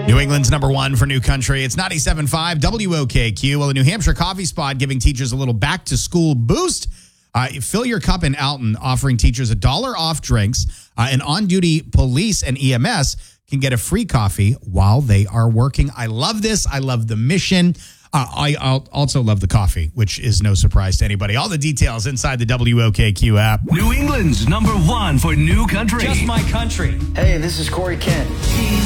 New England's number one for New Country. It's 97.5 WOKQ. Well, the New Hampshire Coffee Spot giving teachers a little back-to-school boost. Fill Your Cup in Alton, offering teachers $1 off drinks. And on-duty police and EMS can get a free coffee while they are working. I love this. I love the mission. I also love the coffee, which is no surprise to anybody. All the details inside the WOKQ app. New England's number one for New Country. Just my country. Hey, this is Corey Kent.